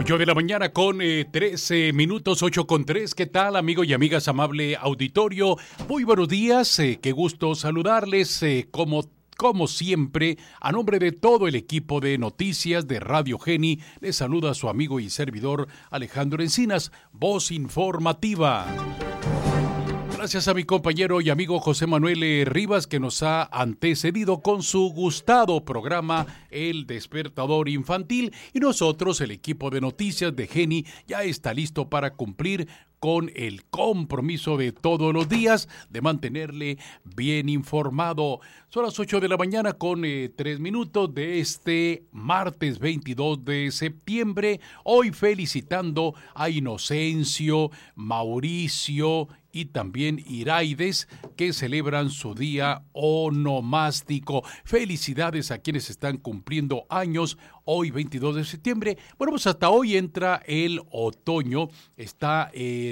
8 de la mañana con 13 minutos, 8 con 3. ¿Qué tal, amigo y amigas, amable auditorio? Muy buenos días, qué gusto saludarles, como siempre, a nombre de todo el equipo de noticias de Radio Geni, les saluda su amigo y servidor Alejandro Encinas, voz informativa. Gracias a mi compañero y amigo José Manuel Rivas, que nos ha antecedido con su gustado programa El Despertador Infantil, y nosotros, el equipo de noticias de Geni, ya está listo para cumplir con el compromiso de todos los días de mantenerle bien informado. Son las 8 de la mañana con 3 minutos de este martes 22 de septiembre. Hoy felicitando a Inocencio, Mauricio y también Iraides, que celebran su día onomástico. Felicidades a quienes están cumpliendo años hoy 22 de septiembre. Bueno, pues hasta hoy entra el otoño, está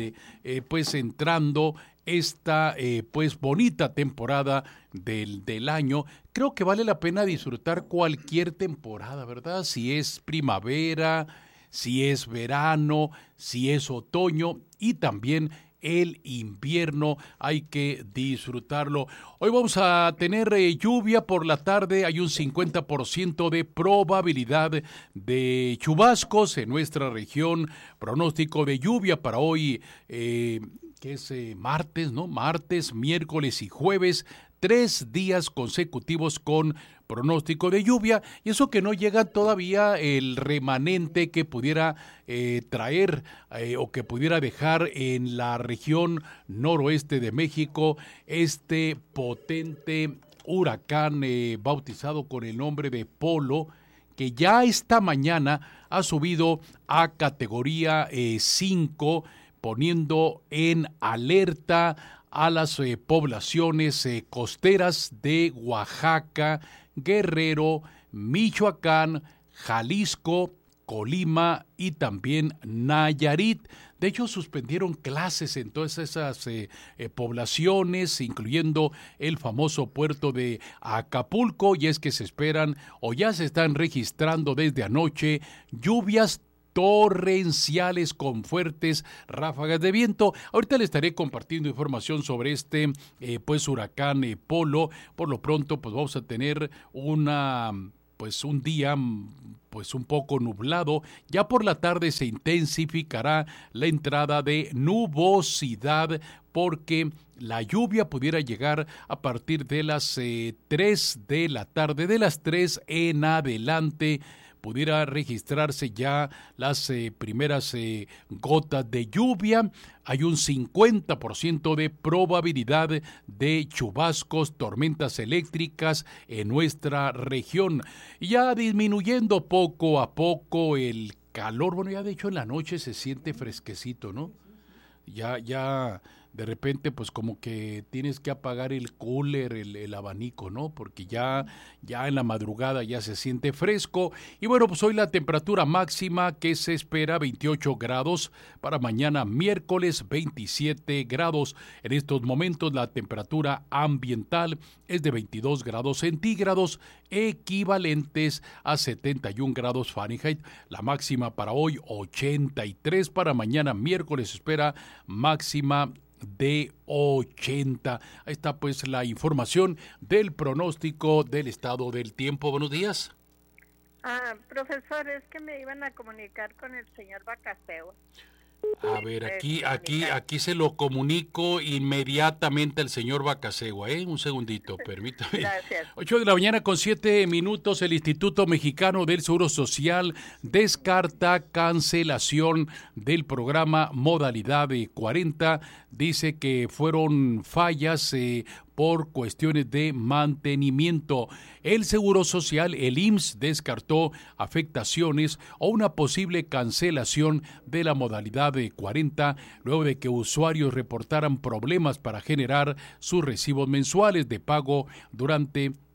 pues entrando esta pues bonita temporada del año. Creo que vale la pena disfrutar cualquier temporada, ¿verdad? Si es primavera, si es verano, si es otoño y también el invierno, hay que disfrutarlo. Hoy vamos a tener lluvia por la tarde, hay un 50% de probabilidad de chubascos en nuestra región, pronóstico de lluvia para hoy, que es martes, ¿no? Martes, miércoles y jueves, 3 días consecutivos con pronóstico de lluvia, y eso que no llega todavía el remanente que pudiera traer o que pudiera dejar en la región noroeste de México este potente huracán bautizado con el nombre de Polo, que ya esta mañana ha subido a categoría 5, poniendo en alerta a las poblaciones costeras de Oaxaca, Guerrero, Michoacán, Jalisco, Colima y también Nayarit. De hecho, suspendieron clases en todas esas poblaciones, incluyendo el famoso puerto de Acapulco, y es que se esperan o ya se están registrando desde anoche lluvias torrenciales con fuertes ráfagas de viento. Ahorita le estaré compartiendo información sobre este pues huracán Polo. Por lo pronto, pues vamos a tener un día pues un poco nublado. Ya por la tarde se intensificará la entrada de nubosidad, porque la lluvia pudiera llegar a partir de las 3 de la tarde, de las 3 en adelante. Pudiera registrarse ya las primeras gotas de lluvia. Hay un 50% de probabilidad de chubascos, tormentas eléctricas en nuestra región. Ya disminuyendo poco a poco el calor. Bueno, ya de hecho en la noche se siente fresquecito, ¿no? Ya de repente pues como que tienes que apagar el cooler, el abanico, ¿no? Porque ya en la madrugada ya se siente fresco. Y bueno, pues hoy la temperatura máxima que se espera 28 grados, para mañana miércoles 27 grados. En estos momentos la temperatura ambiental es de 22 grados centígrados, equivalentes a 71 grados Fahrenheit. La máxima para hoy 83, para mañana miércoles se espera máxima de 80. Ahí está pues la información del pronóstico del estado del tiempo. Buenos días. Profesor, es que me iban a comunicar con el señor Bacaseo. A ver, aquí se lo comunico inmediatamente al señor Bacasegua, Un segundito, permítame. Gracias. 8 de la mañana con 7 minutos, el Instituto Mexicano del Seguro Social descarta cancelación del programa Modalidad 40. Dice que fueron fallas por cuestiones de mantenimiento. El Seguro Social, el IMSS, descartó afectaciones o una posible cancelación de la modalidad de 40 luego de que usuarios reportaran problemas para generar sus recibos mensuales de pago durante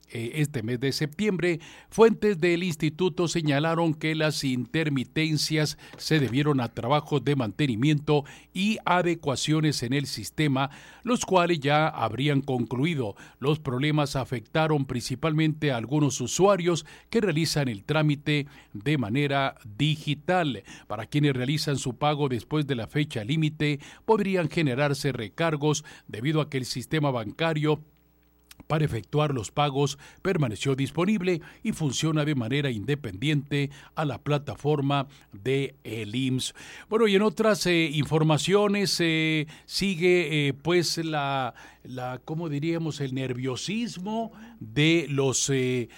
este mes de septiembre. Fuentes del instituto señalaron que las intermitencias se debieron a trabajos de mantenimiento y adecuaciones en el sistema, los cuales ya habrían concluido. Los problemas afectaron principalmente a algunos usuarios que realizan el trámite de manera digital. Para quienes realizan su pago después de la fecha límite, podrían generarse recargos debido a que el sistema bancario para efectuar los pagos permaneció disponible y funciona de manera independiente a la plataforma de el IMSS. Bueno, y en otras informaciones sigue pues ¿cómo diríamos? El nerviosismo de los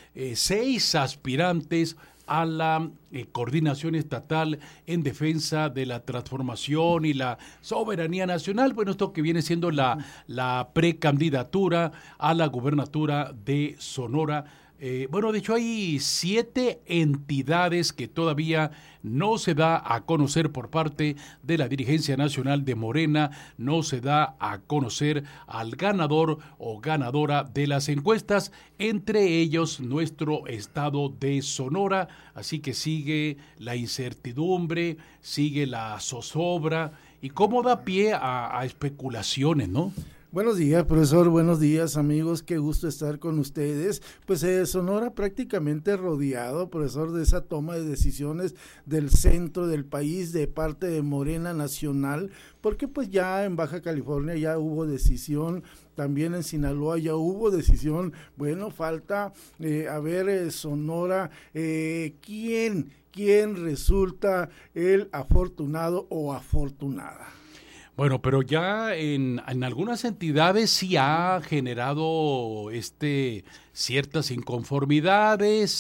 6 aspirantes a la coordinación estatal en defensa de la transformación y la soberanía nacional. Bueno, esto que viene siendo la precandidatura a la gubernatura de Sonora. Bueno, de hecho hay 7 entidades que todavía no se da a conocer por parte de la dirigencia nacional de Morena, no se da a conocer al ganador o ganadora de las encuestas, entre ellos nuestro estado de Sonora, así que sigue la incertidumbre, sigue la zozobra y cómo da pie a especulaciones, ¿no? Buenos días, profesor, buenos días, amigos, qué gusto estar con ustedes. Pues Sonora prácticamente rodeado, profesor, de esa toma de decisiones del centro del país de parte de Morena Nacional, porque pues ya en Baja California ya hubo decisión, también en Sinaloa ya hubo decisión. Bueno, falta a ver Sonora, ¿quién resulta el afortunado o afortunada? Bueno, pero ya en algunas entidades sí ha generado ciertas inconformidades,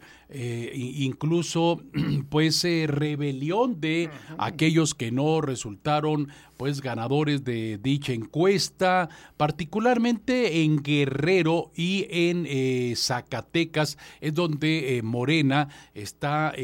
incluso pues rebelión de aquellos que no resultaron pues ganadores de dicha encuesta, particularmente en Guerrero y en Zacatecas, es donde Morena está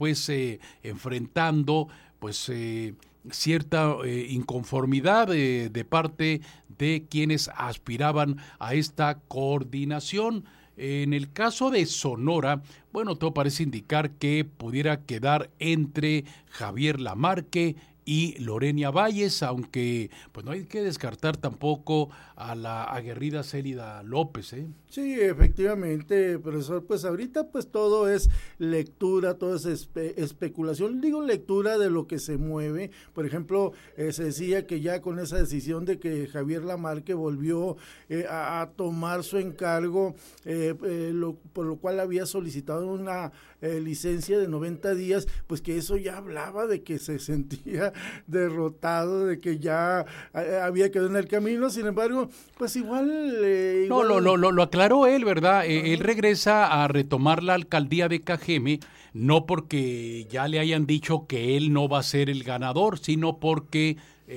enfrentando pues cierta inconformidad de parte de quienes aspiraban a esta coordinación. En el caso de Sonora, bueno, todo parece indicar que pudiera quedar entre Javier Lamarque y Lorena Valles, aunque pues no hay que descartar tampoco a la aguerrida Célida López, ¿eh? Sí, efectivamente, profesor, pues ahorita pues todo es lectura, todo es especulación, digo lectura de lo que se mueve. Por ejemplo, se decía que ya con esa decisión de que Javier Lamarque volvió a tomar su encargo, por lo cual había solicitado una licencia de 90 días, pues que eso ya hablaba de que se sentía derrotado, de que ya había quedado en el camino. Sin embargo, pues igual... No, lo aclaró él, ¿verdad? Él regresa a retomar la alcaldía de Cajeme, no porque ya le hayan dicho que él no va a ser el ganador, sino porque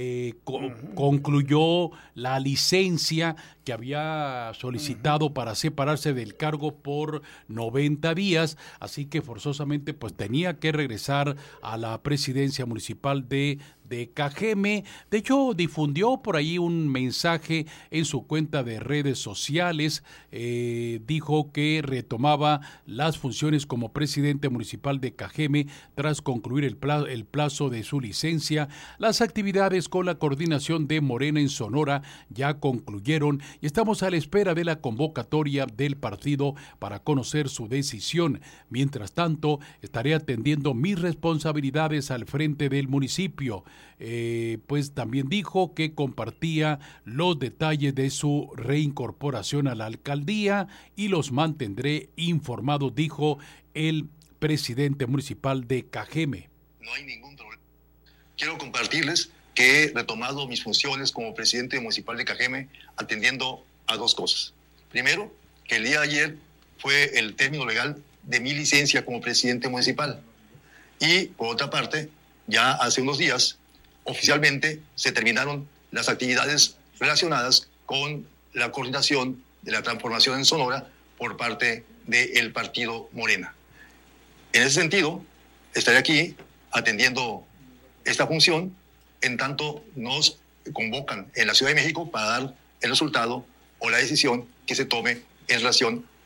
concluyó la licencia que había solicitado para separarse del cargo por 90 días, así que forzosamente pues tenía que regresar a la presidencia municipal de Cajeme. De hecho, difundió por ahí un mensaje en su cuenta de redes sociales, dijo que retomaba las funciones como presidente municipal de Cajeme tras concluir el plazo de su licencia. Las actividades con la coordinación de Morena en Sonora ya concluyeron y estamos a la espera de la convocatoria del partido para conocer su decisión. Mientras tanto, estaré atendiendo mis responsabilidades al frente del municipio. Pues también dijo que compartía los detalles de su reincorporación a la alcaldía y los mantendré informados, dijo el presidente municipal de Cajeme. No hay ningún problema. Quiero compartirles que he retomado mis funciones como presidente municipal de Cajeme atendiendo a 2 cosas. Primero, que el día de ayer fue el término legal de mi licencia como presidente municipal. Y, por otra parte, ya hace unos días, oficialmente se terminaron las actividades relacionadas con la coordinación de la transformación en Sonora por parte del partido Morena. En ese sentido, estaré aquí atendiendo esta función en tanto nos convocan en la Ciudad de México para dar el resultado o la decisión que se tome en relación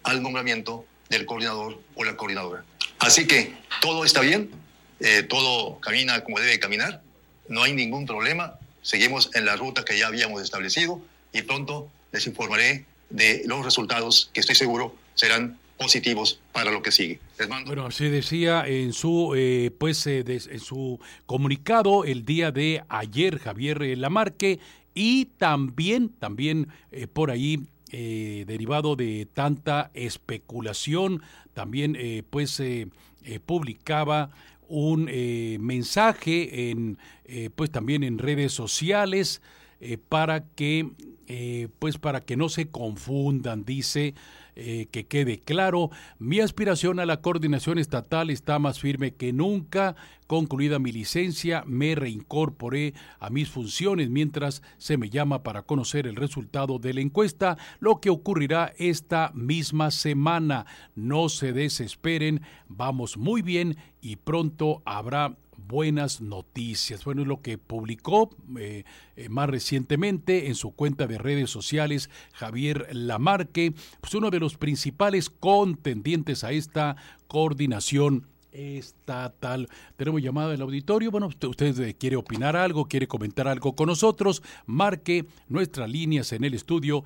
al nombramiento del coordinador o la coordinadora. Así que todo está bien, todo camina como debe caminar, no hay ningún problema, seguimos en la ruta que ya habíamos establecido y pronto les informaré de los resultados que estoy seguro serán positivos para lo que sigue. Les mando. Bueno, se decía en su en su comunicado el día de ayer Javier Lamarque, y también por ahí derivado de tanta especulación, también publicaba un mensaje en también en redes sociales para que no se confundan. Dice que quede claro: mi aspiración a la coordinación estatal está más firme que nunca. Concluida mi licencia, me reincorporé a mis funciones mientras se me llama para conocer el resultado de la encuesta, lo que ocurrirá esta misma semana. No se desesperen, vamos muy bien y pronto habrá buenas noticias. Bueno, es lo que publicó más recientemente en su cuenta de redes sociales Javier Lamarque, pues uno de los principales contendientes a esta coordinación estatal. Tenemos llamada del auditorio. Bueno, usted quiere opinar algo, quiere comentar algo con nosotros, marque nuestras líneas en el estudio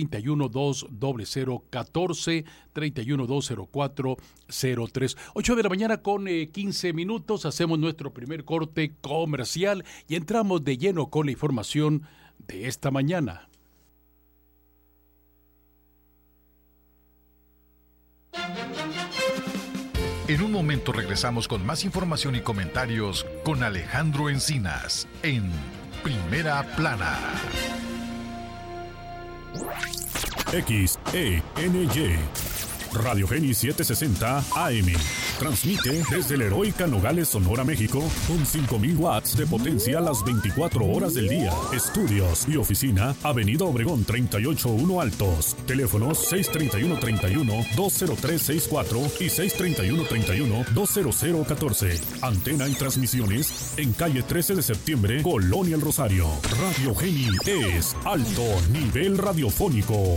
312-0014, 3120403. 8 de la mañana con 15 minutos, hacemos nuestro primer corte comercial y entramos de lleno con la información de esta mañana. En un momento regresamos con más información y comentarios con Alejandro Encinas en Primera Plana. XENY Radio Geni 760 AM. Transmite desde la heroica Nogales, Sonora, México, con 5,000 watts de potencia las 24 horas del día. Estudios y oficina, Avenida Obregón 381 Altos. Teléfonos 631-31-20364 y 631-31-20014. Antena y transmisiones en calle 13 de septiembre, Colonia El Rosario. Radio Geni es alto nivel radiofónico.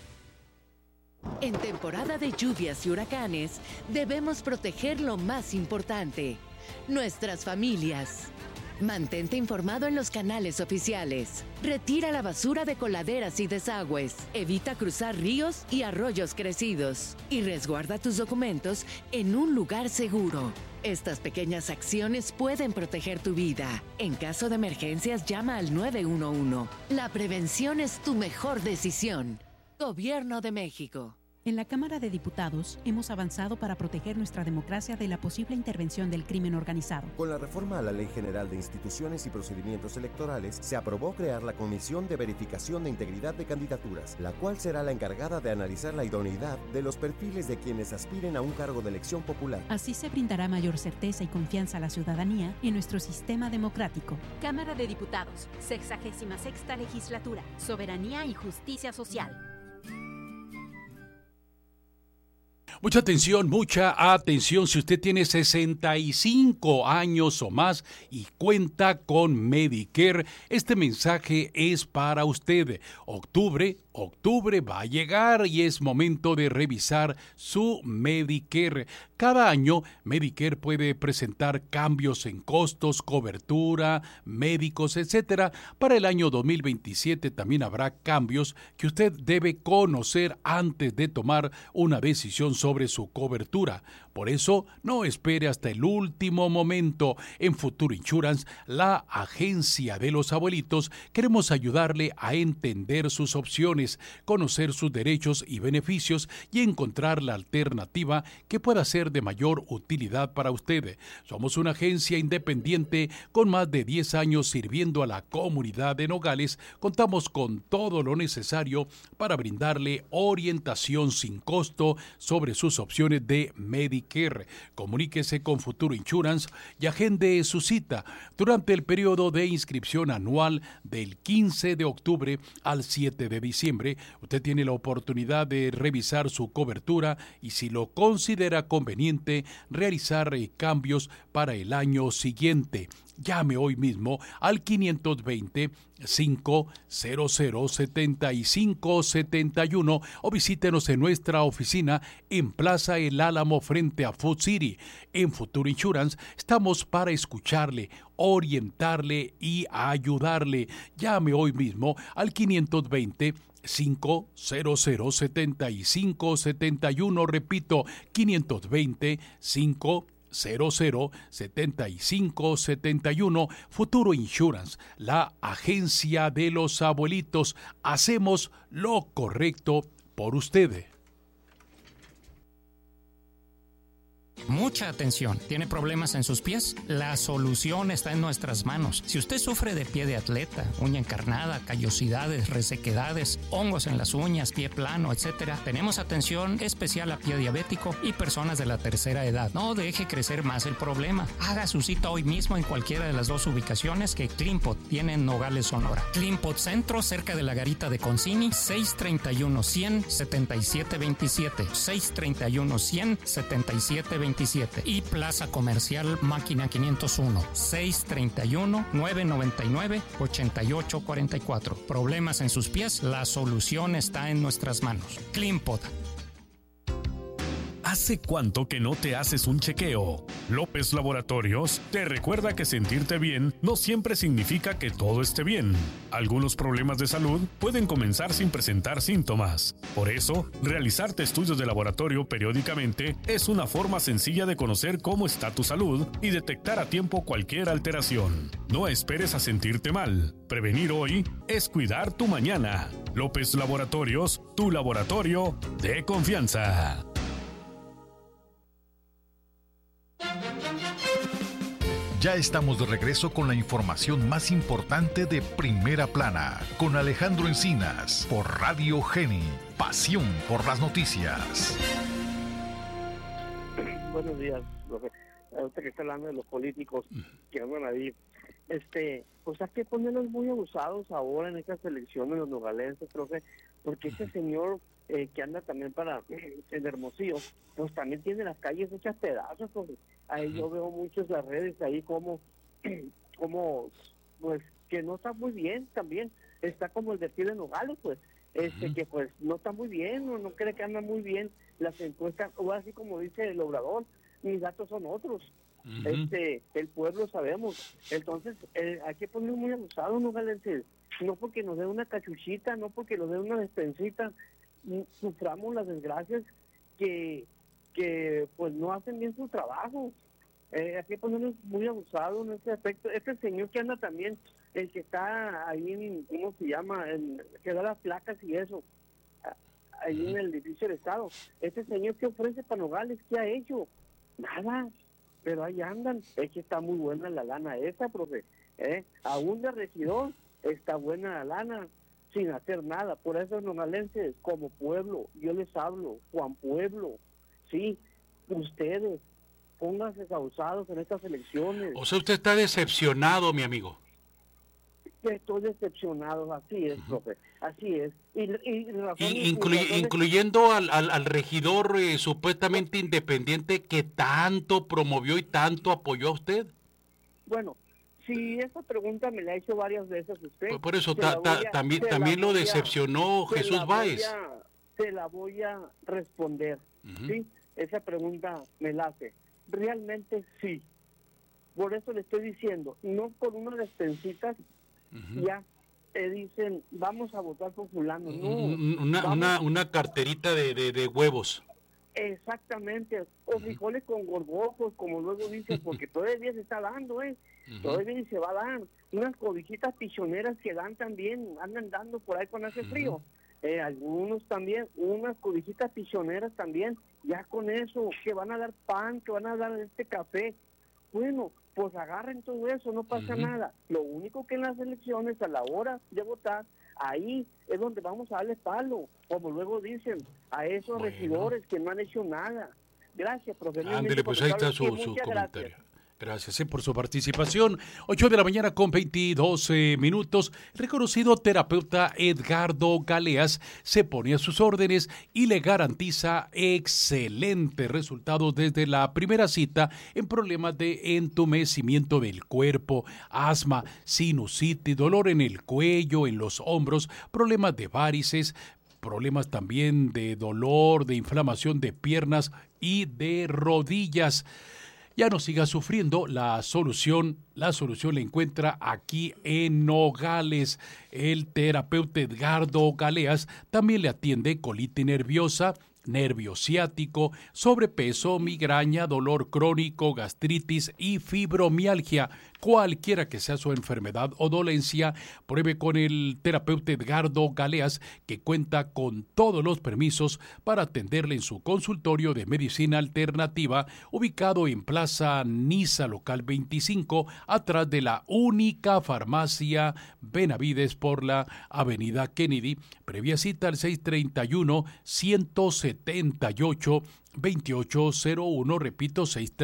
En temporada de lluvias y huracanes, debemos proteger lo más importante: nuestras familias. Mantente informado en los canales oficiales. Retira la basura de coladeras y desagües. Evita cruzar ríos y arroyos crecidos. Y resguarda tus documentos en un lugar seguro. Estas pequeñas acciones pueden proteger tu vida. En caso de emergencias, llama al 911. La prevención es tu mejor decisión. Gobierno de México. En la Cámara de Diputados hemos avanzado para proteger nuestra democracia de la posible intervención del crimen organizado. Con la reforma a la Ley General de Instituciones y Procedimientos Electorales, se aprobó crear la Comisión de Verificación de Integridad de Candidaturas, la cual será la encargada de analizar la idoneidad de los perfiles de quienes aspiren a un cargo de elección popular. Así se brindará mayor certeza y confianza a la ciudadanía en nuestro sistema democrático. Cámara de Diputados, 66ª Legislatura, Soberanía y Justicia Social. Mucha atención, si usted tiene 65 años o más y cuenta con Medicare, este mensaje es para usted. Octubre va a llegar y es momento de revisar su Medicare. Cada año, Medicare puede presentar cambios en costos, cobertura, médicos, etcétera. Para el año 2027 también habrá cambios que usted debe conocer antes de tomar una decisión sobre su cobertura. Por eso, no espere hasta el último momento. En Futuro Insurance, la agencia de los abuelitos, queremos ayudarle a entender sus opciones, conocer sus derechos y beneficios y encontrar la alternativa que pueda ser de mayor utilidad para usted. Somos una agencia independiente con más de 10 años sirviendo a la comunidad de Nogales. Contamos con todo lo necesario para brindarle orientación sin costo sobre sus opciones de Medicare. Comuníquese con Futuro Insurance y agende su cita durante el periodo de inscripción anual del 15 de octubre al 7 de diciembre. Usted tiene la oportunidad de revisar su cobertura y, si lo considera conveniente, realizar cambios para el año siguiente. Llame hoy mismo al 520-500-7571 o visítenos en nuestra oficina en Plaza El Álamo frente a Food City. En Futuro Insurance estamos para escucharle, orientarle y ayudarle. Llame hoy mismo al 520-500-7571, repito, 520-500-7571, Futuro Insurance, la agencia de los abuelitos. Hacemos lo correcto por usted. Mucha atención. ¿Tiene problemas en sus pies? La solución está en nuestras manos. Si usted sufre de pie de atleta, uña encarnada, callosidades, resequedades, hongos en las uñas, pie plano, etc., tenemos atención especial a pie diabético y personas de la tercera edad. No deje crecer más el problema. Haga su cita hoy mismo en cualquiera de las dos ubicaciones que Clinpot tiene en Nogales, Sonora. Clinpot Centro, cerca de la garita de Concini, 631-100-7727. 631-100-7727. Y Plaza Comercial Máquina 501, 631-999-8844. Problemas en sus pies, la solución está en nuestras manos. Clinpot. ¿Hace cuánto que no te haces un chequeo? López Laboratorios te recuerda que sentirte bien no siempre significa que todo esté bien. Algunos problemas de salud pueden comenzar sin presentar síntomas. Por eso, realizarte estudios de laboratorio periódicamente es una forma sencilla de conocer cómo está tu salud y detectar a tiempo cualquier alteración. No esperes a sentirte mal. Prevenir hoy es cuidar tu mañana. López Laboratorios, tu laboratorio de confianza. Ya estamos de regreso con la información más importante de Primera Plana, con Alejandro Encinas, por Radio Geni, pasión por las noticias. Buenos días, profe. Ahorita que está hablando de los políticos que andan ahí, pues hay que ponerlos muy abusados ahora en estas elecciones, los nogalenses, profe, porque ese señor que anda también para el Hermosillo, pues también tiene las calles hechas pedazos, profe. Ahí yo veo muchos las redes ahí como pues que no está muy bien también, está como el de Pie de Nogales, pues, que pues no está muy bien, no cree que anda muy bien las encuestas, o así como dice el Obrador, mis datos son otros. El pueblo sabemos, entonces hay que poner muy abusados, nogalenses, no porque nos den una cachuchita, no porque nos den una despensita, suframos las desgracias que pues no hacen bien su trabajo. Hay que ponernos muy abusados en ese aspecto. Este señor que anda también, el que está ahí en, ¿cómo se llama? Que da las placas y eso, ahí en el edificio del Estado, este señor que ofrece para Nogales, ¿qué ha hecho? Nada, pero ahí andan. Es que está muy buena la lana esa, profe, aún de regidor está buena la lana sin hacer nada. Por eso, nogalenses, como pueblo, yo les hablo, Juan Pueblo, sí, ustedes pónganse abusados en estas elecciones. O sea, usted está decepcionado, mi amigo. Estoy decepcionado, así es, profe, así es. Incluyendo al regidor supuestamente independiente que tanto promovió y tanto apoyó a usted. Bueno, si esa pregunta me la ha hecho varias veces usted. Por eso también lo decepcionó Jesús Báez. Se la voy a responder, ¿sí? Esa pregunta me la hace. Realmente sí. Por eso le estoy diciendo, no por unas despensitas ya dicen, vamos a votar por fulano. No. Una carterita de huevos. Exactamente. O frijoles con gorgojos, como luego dicen, porque todavía se está dando, todavía se va a dar. Unas cobijitas pichoneras que dan también, andan dando por ahí cuando hace frío. Algunos también, unas cobijitas pichoneras también, ya con eso, que van a dar pan, que van a dar café. Bueno, pues agarren todo eso, no pasa nada. Lo único que en las elecciones, a la hora de votar, ahí es donde vamos a darle palo, como luego dicen, a esos regidores que no han hecho nada. Gracias, profesor. Ándele, pues ahí está su comentario. Gracias por su participación. 8 de la mañana con 22 minutos. El reconocido terapeuta Edgardo Galeas se pone a sus órdenes y le garantiza excelentes resultados desde la primera cita en problemas de entumecimiento del cuerpo, asma, sinusitis, dolor en el cuello, en los hombros, problemas de varices, problemas también de dolor, de inflamación de piernas y de rodillas. Ya no siga sufriendo, la solución la encuentra aquí en Nogales. El terapeuta Edgardo Galeas también le atiende colitis nerviosa, nervio ciático, sobrepeso, migraña, dolor crónico, gastritis y fibromialgia. Cualquiera que sea su enfermedad o dolencia, pruebe con el terapeuta Edgardo Galeas, que cuenta con todos los permisos para atenderle en su consultorio de medicina alternativa, ubicado en Plaza Niza, local 25, atrás de la única farmacia Benavides por la avenida Kennedy. Previa cita al 631-178-2801, repito,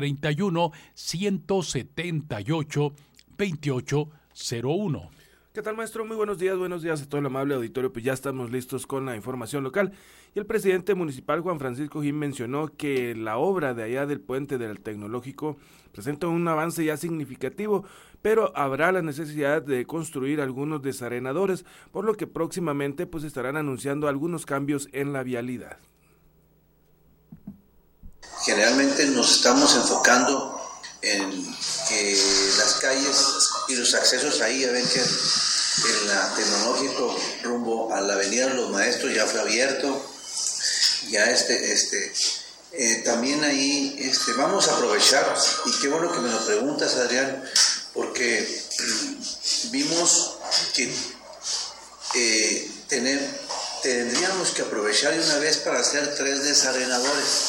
631-178-2801. ¿Qué tal, maestro? Muy buenos días a todo el amable auditorio. Pues ya estamos listos con la información local. Y el presidente municipal, Juan Francisco Jim, mencionó que la obra de allá del puente del Tecnológico presenta un avance ya significativo, pero habrá la necesidad de construir algunos desarenadores, por lo que próximamente pues estarán anunciando algunos cambios en la vialidad. Generalmente nos estamos enfocando en que las calles y los accesos ahí, a ver que el Tecnológico rumbo a la Avenida de los Maestros ya fue abierto, ya también ahí vamos a aprovechar, y qué bueno que me lo preguntas, Adrián, porque vimos que tendríamos que aprovechar de una vez para hacer 3 desarenadores.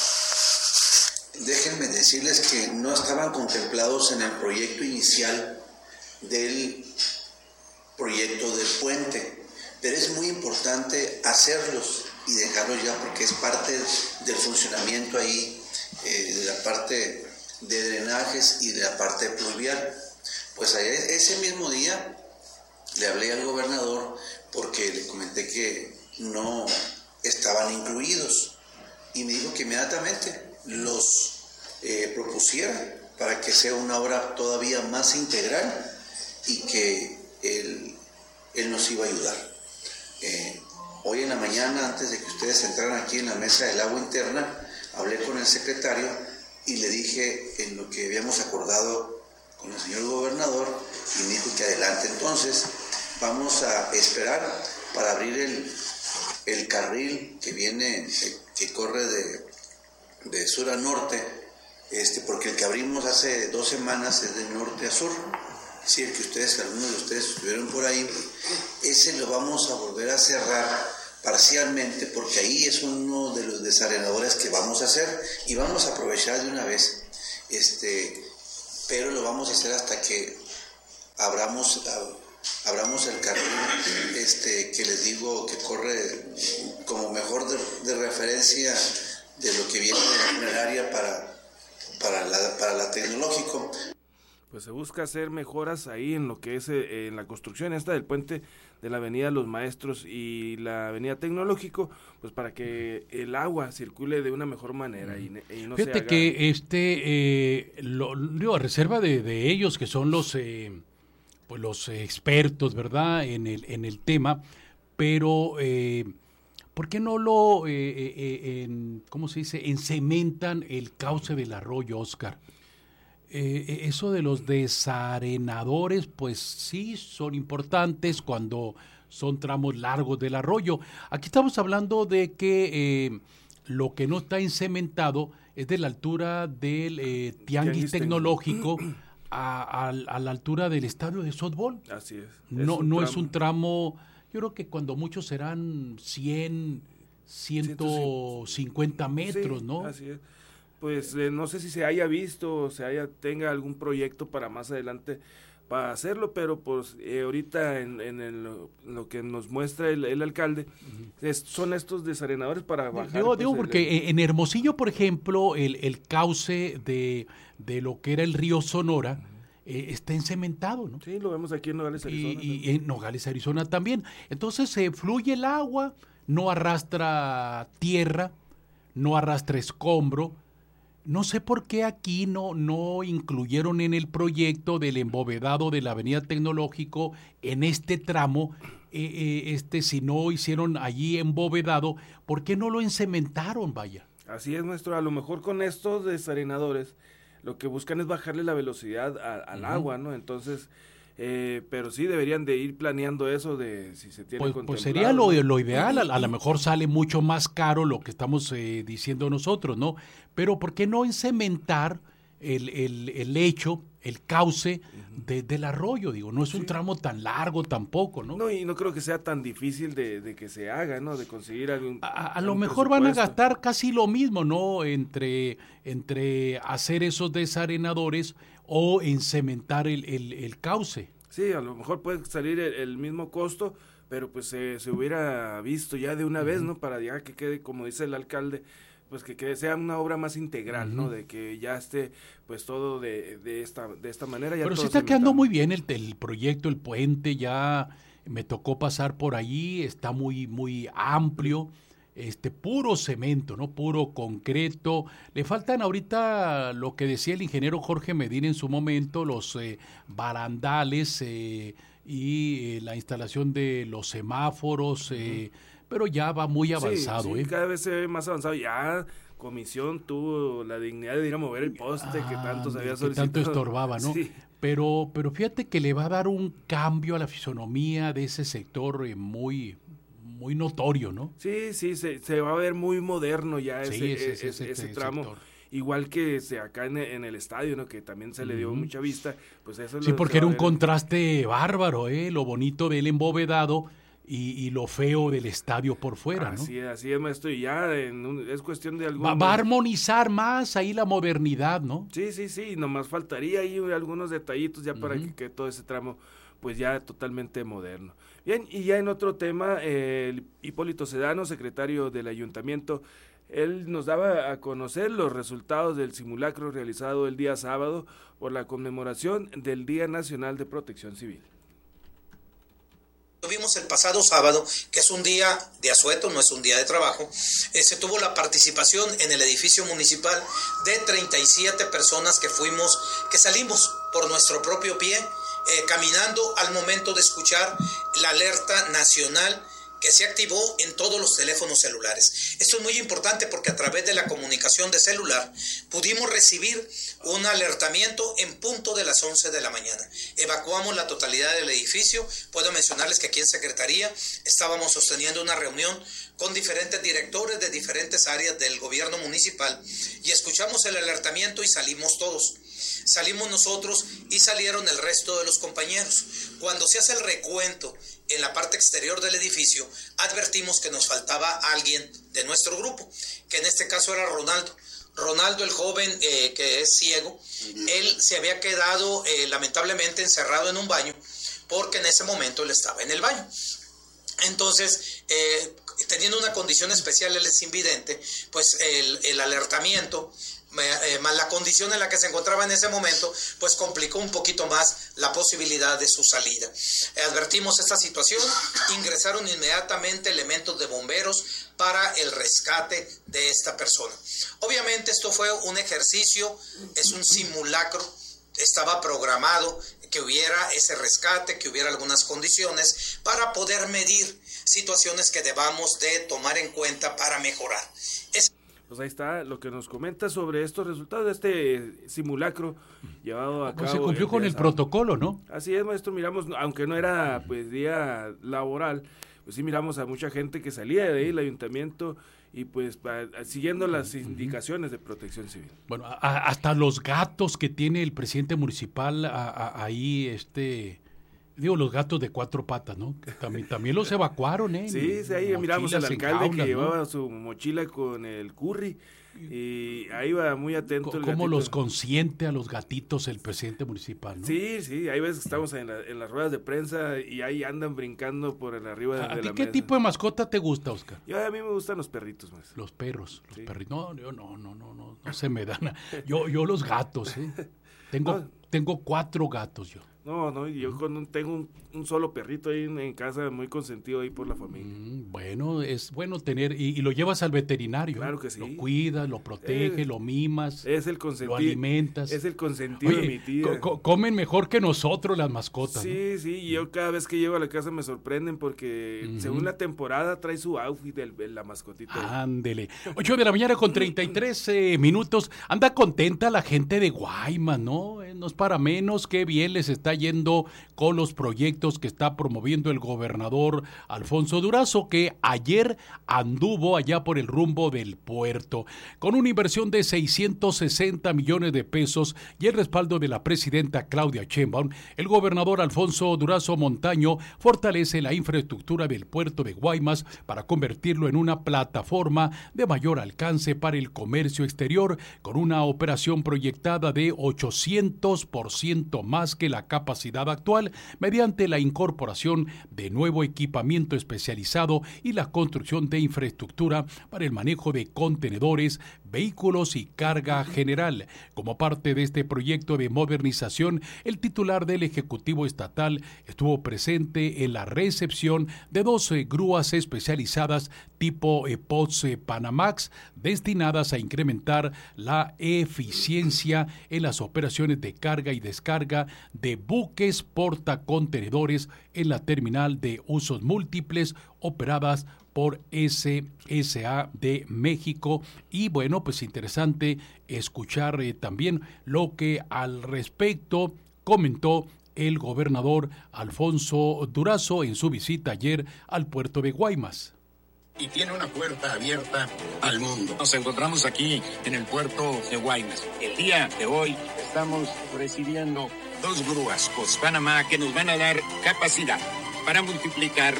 Déjenme decirles que no estaban contemplados en el proyecto inicial del proyecto del puente, pero es muy importante hacerlos y dejarlos ya, porque es parte del funcionamiento ahí, de la parte de drenajes y de la parte pluvial. Pues allá, ese mismo día le hablé al gobernador porque le comenté que no estaban incluidos, y me dijo que inmediatamente los propusiera para que sea una obra todavía más integral, y que él nos iba a ayudar. Hoy en la mañana, antes de que ustedes entraran aquí en la mesa del agua interna, hablé con el secretario y le dije en lo que habíamos acordado con el señor gobernador, y me dijo que adelante. Entonces vamos a esperar para abrir el carril que viene, que corre de sur a norte, porque el que abrimos hace 2 semanas es de norte a sur. Sí, el que algunos de ustedes estuvieron por ahí, ese lo vamos a volver a cerrar parcialmente, porque ahí es uno de los desarenadores que vamos a hacer, y vamos a aprovechar de una vez, pero lo vamos a hacer hasta que abramos el carril, que les digo que corre como mejor de referencia de lo que viene en el área para la Tecnológico. Pues se busca hacer mejoras ahí en lo que es en la construcción esta del puente de la Avenida Los Maestros y la Avenida Tecnológico, pues para que el agua circule de una mejor manera y no Fíjate se haga... que a reserva de ellos, que son los expertos, ¿verdad?, en el tema, pero ¿por qué no ¿cómo se dice?, encementan el cauce del arroyo, Oscar? Eso de los desarenadores, pues sí, son importantes cuando son tramos largos del arroyo. Aquí estamos hablando de que lo que no está encementado es de la altura del Tianguis Tecnológico a la altura del estadio de softball. Así es. No es un tramo, yo creo que cuando muchos serán 100, 150 metros, sí, ¿no? Así es. Pues no sé si se haya visto o tenga algún proyecto para más adelante para hacerlo, pero pues ahorita lo que nos muestra el alcalde son estos desarenadores para bajar. Digo porque en Hermosillo, por ejemplo, el cauce de lo que era el río Sonora está encementado, ¿no? Sí, lo vemos aquí en Nogales, Arizona. Y en Nogales, Arizona también. Entonces fluye el agua, no arrastra tierra, no arrastra escombro. No sé por qué aquí no incluyeron en el proyecto del embovedado de la Avenida Tecnológico en este tramo, si no hicieron allí embovedado, ¿por qué no lo encementaron, vaya? Así es, maestro, a lo mejor con estos desarenadores lo que buscan es bajarle la velocidad al agua, ¿no? Entonces, pero sí deberían de ir planeando eso de si se tiene contemplado. Pues sería lo ideal, a lo mejor sale mucho más caro lo que estamos diciendo nosotros, ¿no? Pero ¿por qué no encementar el lecho, el cauce del arroyo? Digo, no es un tramo tan largo tampoco, ¿no? No, y no creo que sea tan difícil de que se haga, ¿no? De conseguir algún A lo mejor van a gastar casi lo mismo, ¿no? Entre hacer esos desarenadores o encementar el cauce. Sí, a lo mejor puede salir el mismo costo, pero pues se hubiera visto ya de una vez, ¿no? Para ya que quede, como dice el alcalde, pues que sea una obra más integral, ¿no? De que ya esté pues todo de esta manera. Ya pero sí está quedando muy bien el proyecto, el puente, ya me tocó pasar por allí, está muy, muy amplio, puro cemento, ¿no? Puro concreto. Le faltan ahorita lo que decía el ingeniero Jorge Medina en su momento, los barandales y la instalación de los semáforos, pero ya va muy avanzado. Sí, cada vez se ve más avanzado. Ya Comisión tuvo la dignidad de ir a mover el poste que tanto se había solicitado. Que tanto estorbaba, ¿no? Sí. Pero fíjate que le va a dar un cambio a la fisonomía de ese sector muy, muy notorio, ¿no? Sí, se va a ver muy moderno ya ese tramo. Sector. Igual que acá en el estadio, ¿no? Que también se le dio mucha vista. Pues eso sí, porque era un contraste bárbaro, lo bonito del embovedado y lo feo del estadio por fuera, ¿no? Así es, maestro, y ya es cuestión de algún... Va a armonizar más ahí la modernidad, ¿no? Sí, nomás faltaría ahí algunos detallitos ya para que todo ese tramo pues ya totalmente moderno. Bien, y ya en otro tema, Hipólito Sedano, secretario del ayuntamiento, él nos daba a conocer los resultados del simulacro realizado el día sábado por la conmemoración del Día Nacional de Protección Civil. Tuvimos el pasado sábado, que es un día de asueto, no es un día de trabajo, se tuvo la participación en el edificio municipal de 37 personas que salimos por nuestro propio pie, caminando al momento de escuchar la alerta nacional que se activó en todos los teléfonos celulares. Esto es muy importante porque a través de la comunicación de celular pudimos recibir un alertamiento en punto de las 11 de la mañana. Evacuamos la totalidad del edificio. Puedo mencionarles que aquí en Secretaría estábamos sosteniendo una reunión con diferentes directores de diferentes áreas del gobierno municipal y escuchamos el alertamiento y salimos todos. Salimos nosotros y salieron el resto de los compañeros. Cuando se hace el recuento en la parte exterior del edificio, advertimos que nos faltaba alguien de nuestro grupo, que en este caso era Ronaldo. Ronaldo, el joven que es ciego, él se había quedado lamentablemente encerrado en un baño, porque en ese momento él estaba en el baño. Entonces, teniendo una condición especial, él es invidente, pues el alertamiento más la condición en la que se encontraba en ese momento, pues complicó un poquito más la posibilidad de su salida. Advertimos esta situación, ingresaron inmediatamente elementos de bomberos para el rescate de esta persona. Obviamente esto fue un ejercicio, es un simulacro, estaba programado que hubiera ese rescate, que hubiera algunas condiciones para poder medir situaciones que debamos de tomar en cuenta para mejorar. Pues ahí está lo que nos comenta sobre estos resultados de este simulacro llevado a cabo. Pues se cumplió con el protocolo, ¿no? Así es, maestro, miramos, aunque no era pues día laboral, pues sí miramos a mucha gente que salía de ahí el ayuntamiento y pues siguiendo las indicaciones de Protección Civil. Bueno, hasta los gatos que tiene el presidente municipal ahí, digo, los gatos de 4 patas, ¿no? Que también los evacuaron, Sí, ahí miramos al alcalde que llevaba su mochila con el curry. Y ahí va muy atento el ¿Cómo gatito. los consiente a los gatitos el presidente municipal, ¿no? Sí, hay veces que estamos en las ruedas de prensa y ahí andan brincando por el arriba de la mesa. ¿A ti qué tipo de mascota te gusta, Oscar? A mí me gustan los perritos, más. Los perros, los perritos. No se me dan. Yo los gatos, ¿eh? Tengo 4 gatos yo. No, yo tengo un solo perrito ahí en casa, muy consentido ahí por la familia. Bueno, es bueno tener, y lo llevas al veterinario. Claro que sí. Lo cuidas, lo proteges, lo mimas. Es el consentido. Lo alimentas. Es el consentido de mi tía. Comen mejor que nosotros las mascotas. Sí, y yo cada vez que llego a la casa me sorprenden porque según la temporada trae su outfit de la mascotita. Ándele. 8 de la mañana con 33 minutos. Anda contenta la gente de Guaymas, ¿no? No es para menos, qué bien les está yendo con los proyectos que está promoviendo el gobernador Alfonso Durazo, que ayer anduvo allá por el rumbo del puerto, con una inversión de 660 millones de pesos y el respaldo de la presidenta Claudia Sheinbaum. El gobernador Alfonso Durazo Montaño fortalece la infraestructura del puerto de Guaymas para convertirlo en una plataforma de mayor alcance para el comercio exterior, con una operación proyectada de 800% más que la capacidad actual, mediante la incorporación de nuevo equipamiento especializado y la construcción de infraestructura para el manejo de contenedores, vehículos y carga general. Como parte de este proyecto de modernización, el titular del Ejecutivo Estatal estuvo presente en la recepción de 12 grúas especializadas tipo POTS Panamax, destinadas a incrementar la eficiencia en las operaciones de carga y descarga de buques portacontenedores en la terminal de usos múltiples operadas por SSA de México. Y bueno, pues interesante escuchar también lo que al respecto comentó el gobernador Alfonso Durazo en su visita ayer al puerto de Guaymas. Y tiene una puerta abierta al mundo. Nos encontramos aquí en el puerto de Guaymas. El día de hoy estamos recibiendo 2 grúas Post-Panamá que nos van a dar capacidad para multiplicar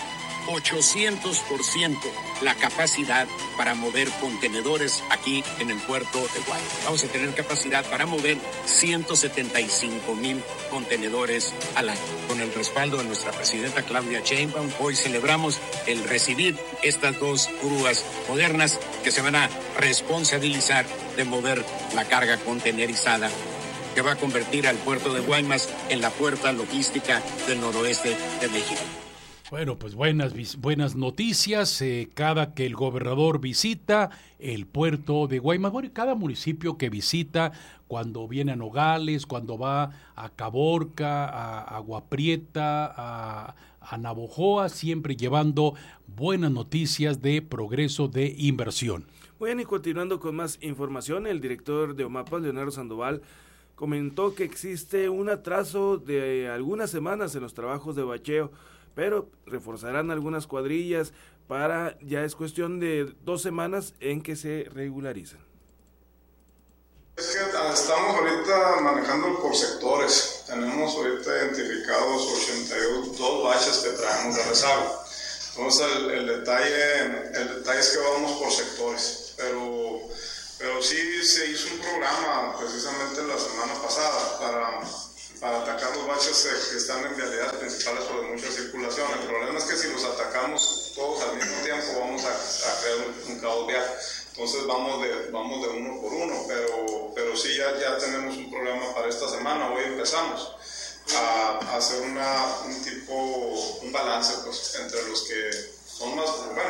800% la capacidad para mover contenedores aquí en el puerto de Guaymas. Vamos a tener capacidad para mover 175,000 contenedores al año. Con el respaldo de nuestra presidenta Claudia Sheinbaum, hoy celebramos el recibir estas 2 grúas modernas que se van a responsabilizar de mover la carga contenerizada que va a convertir al puerto de Guaymas en la puerta logística del noroeste de México. Bueno, pues buenas noticias. Cada que el gobernador visita el puerto de Guaymas, bueno, cada municipio que visita, cuando viene a Nogales, cuando va a Caborca, a Agua Prieta, a Navojoa, siempre llevando buenas noticias de progreso de inversión. Bueno, y continuando con más información, el director de OMAPAS, Leonardo Sandoval, comentó que existe un atraso de algunas semanas en los trabajos de bacheo, pero reforzarán algunas cuadrillas para, ya es cuestión de 2 semanas en que se regularicen. Es que estamos ahorita manejando por sectores. Tenemos ahorita identificados 82 baches que traemos de rezago. Entonces el detalle es que vamos por sectores, pero sí se hizo un programa precisamente la semana pasada para atacar los baches que están en vialidades principales por de mucha circulación. El problema es que si los atacamos todos al mismo tiempo vamos a crear un caos vial. Entonces vamos de uno por uno, pero sí ya tenemos un programa para esta semana. Hoy empezamos a hacer un balance pues, entre los que son más, bueno,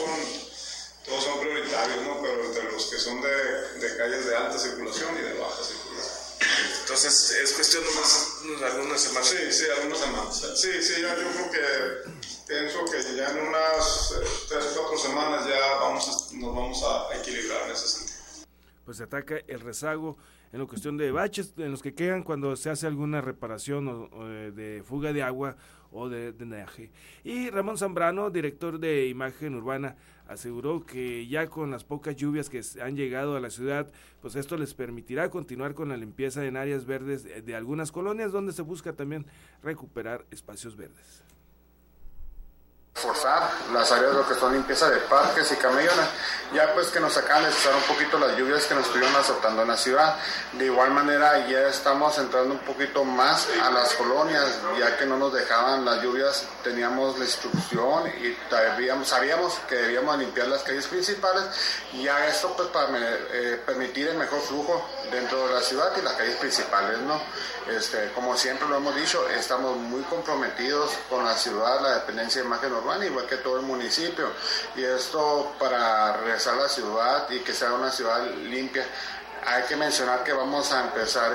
todos son prioritarios, ¿no? Pero entre los que son de calles de alta circulación y de baja circulación. Entonces, ¿es cuestión de algunas semanas? Sí, algunas semanas. Sí, yo creo que pienso que ya en unas 3-4 semanas ya nos vamos a equilibrar en ese sentido. Pues se ataca el rezago en la cuestión de baches, en los que quedan cuando se hace alguna reparación de fuga de agua o de drenaje. Y Ramón Zambrano, director de Imagen Urbana, aseguró que ya con las pocas lluvias que han llegado a la ciudad, pues esto les permitirá continuar con la limpieza en áreas verdes de algunas colonias, donde se busca también recuperar espacios verdes. Forzar las áreas lo que son limpieza de parques y camellones, ya pues que nos acaban de cesar un poquito las lluvias que nos estuvieron azotando en la ciudad. De igual manera ya estamos entrando un poquito más a las colonias, ya que no nos dejaban las lluvias, teníamos la instrucción y sabíamos que debíamos limpiar las calles principales, y ya esto pues para permitir el mejor flujo dentro de la ciudad y las calles principales, ¿no? Como siempre lo hemos dicho, estamos muy comprometidos con la ciudad, la dependencia de imagen urbana, igual que todo el municipio, y esto para regresar a la ciudad y que sea una ciudad limpia. Hay que mencionar que vamos a empezar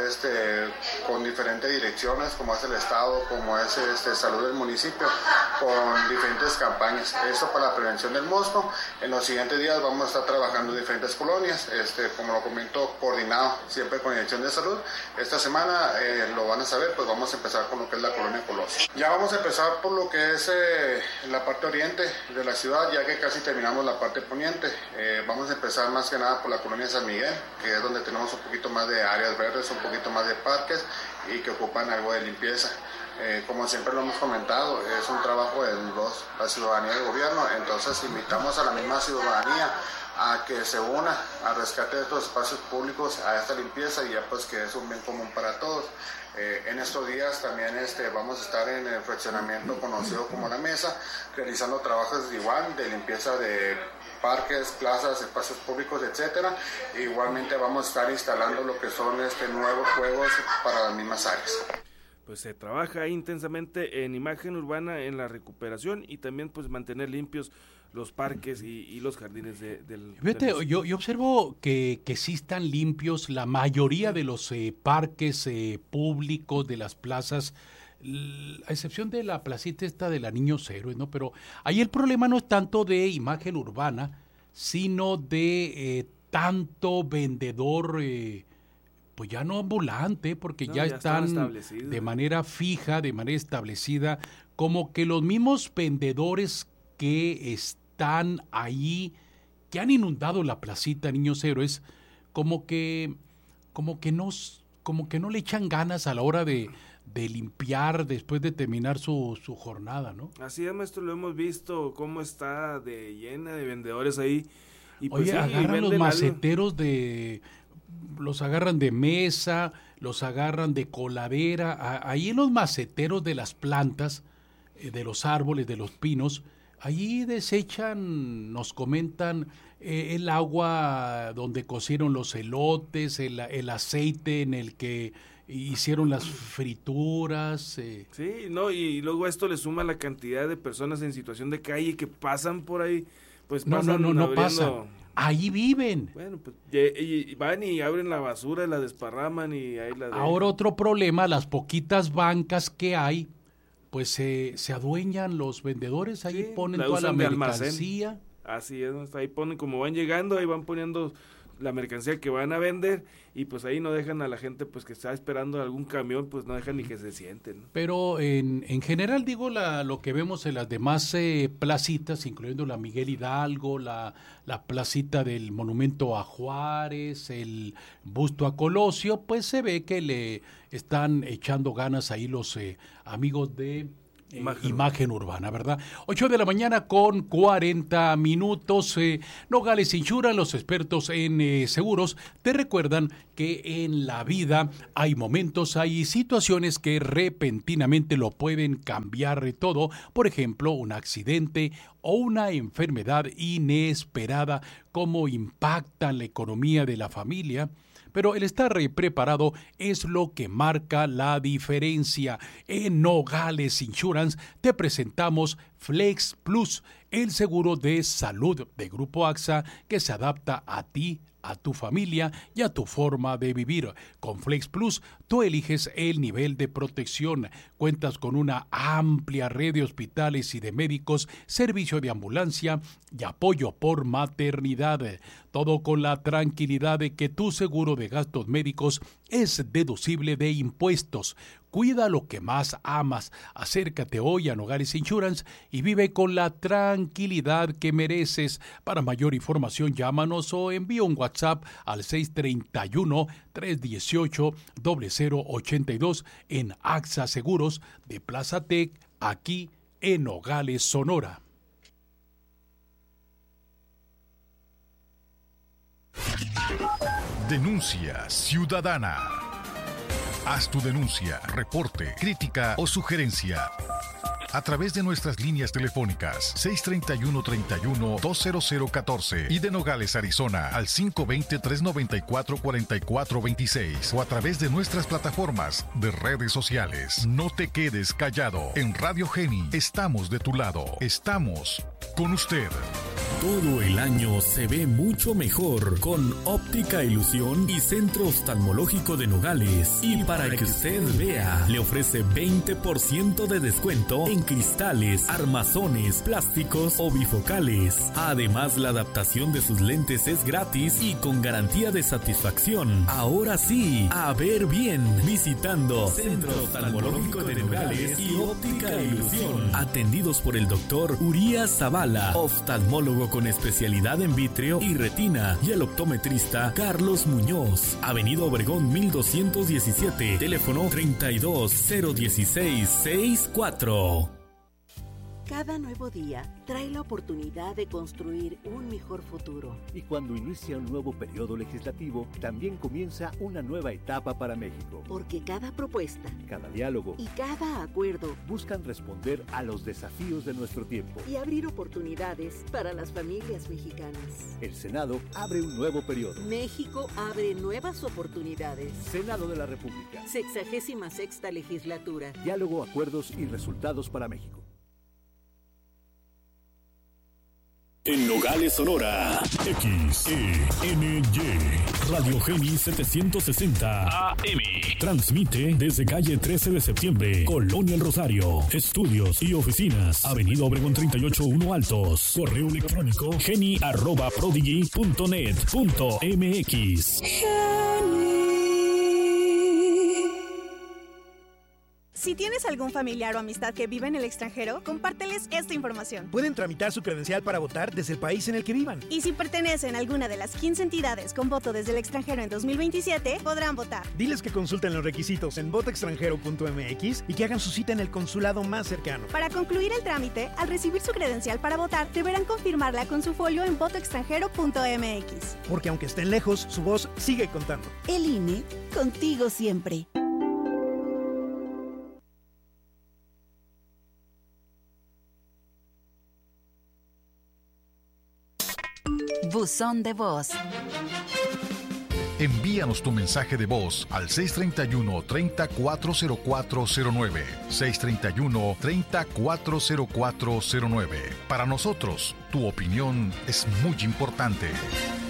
con diferentes direcciones, como es el Estado, como es Salud del municipio, con diferentes campañas. Esto para la prevención del mosco. En los siguientes días vamos a estar trabajando en diferentes colonias, como lo comento, coordinado siempre con la Dirección de Salud. Esta semana lo van a saber, pues vamos a empezar con lo que es la colonia Colosio. Ya vamos a empezar por lo que es la parte oriente de la ciudad, ya que casi terminamos la parte poniente. Vamos a empezar más que nada por la colonia San Miguel, que es donde tenemos un poquito más de áreas verdes, un poquito más de parques y que ocupan algo de limpieza. Como siempre lo hemos comentado, es un trabajo de la ciudadanía y el gobierno, entonces invitamos a la misma ciudadanía a que se una al rescate de estos espacios públicos, a esta limpieza, y ya pues que es un bien común para todos. En estos días también vamos a estar en el fraccionamiento conocido como La Mesa, realizando trabajos igual de limpieza de parques, plazas, espacios públicos, etcétera. Igualmente vamos a estar instalando lo que son nuevos juegos para las mismas áreas. Pues se trabaja intensamente en imagen urbana, en la recuperación y también pues mantener limpios los parques y los jardines del... Fíjate, yo observo que sí están limpios la mayoría de los parques públicos, de las plazas, a excepción de la placita esta de la Niños Héroes, ¿no? Pero ahí el problema no es tanto de imagen urbana, sino de tanto vendedor, pues ya no ambulante, porque ya están de manera fija, de manera establecida, como que los mismos vendedores que están ahí, que han inundado la placita Niños Héroes, como que no le echan ganas a la hora de limpiar después de terminar su jornada, ¿no? Así es, maestro, lo hemos visto, cómo está llena de vendedores ahí. Y pues, oye, agarran los maceteros los agarran de mesa, los agarran de coladera, ahí en los maceteros de las plantas, de los árboles, de los pinos, allí desechan, nos comentan, el agua donde cocieron los elotes, el aceite en el que hicieron las frituras. Sí, no, y luego esto le suma la cantidad de personas en situación de calle que pasan por ahí, pues pasan no pasan. Ahí viven. Bueno, pues y van y abren la basura, la desparraman y ahí la... Ahora otro problema, las poquitas bancas que hay, pues se adueñan los vendedores, ahí ponen toda la mercancía. Así es, ahí ponen, como van llegando, ahí van poniendo la mercancía que van a vender, y pues ahí no dejan a la gente pues que está esperando algún camión, pues no dejan ni que se sienten, ¿no? Pero en general, digo, lo que vemos en las demás placitas, incluyendo la Miguel Hidalgo, la placita del Monumento a Juárez, el busto a Colosio, pues se ve que le están echando ganas ahí los amigos de Imagen Urbana, ¿verdad? 8 de la mañana con 40 minutos. Nogales Insurance, los expertos en seguros, te recuerdan que en la vida hay momentos, hay situaciones que repentinamente lo pueden cambiar todo. Por ejemplo, un accidente o una enfermedad inesperada, cómo impactan la economía de la familia. Pero el estar preparado es lo que marca la diferencia. En Nogales Insurance te presentamos Flex Plus, el seguro de salud de Grupo AXA que se adapta a ti, a tu familia y a tu forma de vivir. Con Flex Plus, tú eliges el nivel de protección. Cuentas con una amplia red de hospitales y de médicos, servicio de ambulancia y apoyo por maternidad. Todo con la tranquilidad de que tu seguro de gastos médicos es deducible de impuestos. Cuida lo que más amas. Acércate hoy a Nogales Insurance y vive con la tranquilidad que mereces. Para mayor información, llámanos o envía un WhatsApp al 631-318-0082 en AXA Seguros de Plaza Tec, aquí en Nogales, Sonora. Denuncia ciudadana. Haz tu denuncia, reporte, crítica o sugerencia a través de nuestras líneas telefónicas 631-31-20014 y de Nogales, Arizona al 520-394-4426 o a través de nuestras plataformas de redes sociales. No te quedes callado. En Radio Geni estamos de tu lado. Estamos con usted. Todo el año se ve mucho mejor con Óptica Ilusión y Centro Oftalmológico de Nogales. Y para que usted vea, le ofrece 20% de descuento en cristales, armazones, plásticos o bifocales. Además, la adaptación de sus lentes es gratis y con garantía de satisfacción. Ahora sí, a ver bien, visitando Centro Oftalmológico de Nogales y Óptica Ilusión. Atendidos por el doctor Urias Zavala, oftalmólogo con especialidad en vítreo y retina, y el optometrista Carlos Muñoz. Avenida Obregón 1217, teléfono 32-016-64. Cada nuevo día trae la oportunidad de construir un mejor futuro. Y cuando inicia un nuevo periodo legislativo, también comienza una nueva etapa para México. Porque cada propuesta, cada diálogo y cada acuerdo buscan responder a los desafíos de nuestro tiempo y abrir oportunidades para las familias mexicanas. El Senado abre un nuevo periodo. México abre nuevas oportunidades. Senado de la República. 66ª legislatura. Diálogo, acuerdos y resultados para México. En Nogales, Sonora, XENY, Radio Geni 760 AM. Transmite desde calle 13 de septiembre, Colonia El Rosario. Estudios y oficinas, Avenida Obregón 38-1 Altos. Correo electrónico geni@prodigy.net.mx. Si tienes algún familiar o amistad que vive en el extranjero, compárteles esta información. Pueden tramitar su credencial para votar desde el país en el que vivan. Y si pertenecen a alguna de las 15 entidades con voto desde el extranjero en 2027, podrán votar. Diles que consulten los requisitos en votoextranjero.mx y que hagan su cita en el consulado más cercano. Para concluir el trámite, al recibir su credencial para votar, deberán confirmarla con su folio en votoextranjero.mx. Porque aunque estén lejos, su voz sigue contando. El INE, contigo siempre. Buzón de voz. Envíanos tu mensaje de voz al 631-340409. 631-340409. Para nosotros, tu opinión es muy importante.